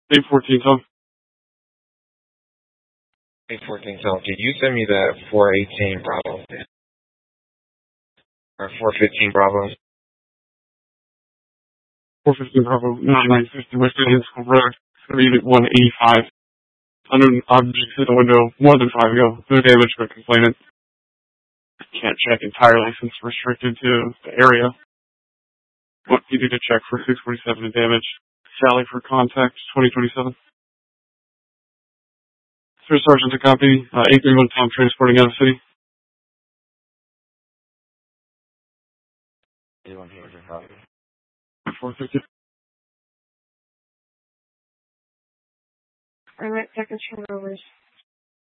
814 Tom. 814 Tom, can you send me that 418 Bravo? Or 415 Bravo? 415 Bravo, 9950 West Indian School Road. It's going to be Unit 185. Unknown objects hit the window more than 5 ago. No damage but complainant. Can't check entirely since restricted to the area. What you need to check for 647 in damage. Sally for contact 2027. First Sergeant to copy. 831 Tom transporting out of city. 450. Alright, second turnovers.